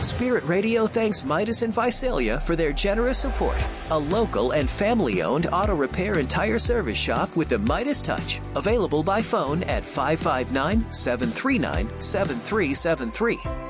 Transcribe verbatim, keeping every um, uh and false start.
Spirit Radio thanks Midas and Visalia for their generous support. A local and family-owned auto repair and tire service shop with the Midas touch. Available by phone at five five nine, seven three nine, seven three seven three